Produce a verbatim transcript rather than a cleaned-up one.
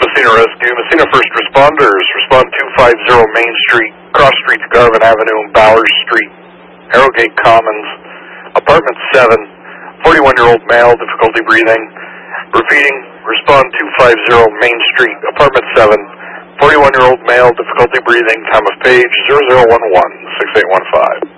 Messina Rescue. Messina First Responders, respond two fifty Main Street, cross streets Garvin Avenue and Bowers Street, Arrowgate Commons, apartment seven, forty-one-year-old male, difficulty breathing. Repeating, respond two fifty Main Street, apartment seven, forty-one-year-old male, difficulty breathing, time of page zero zero one one, six eight one five.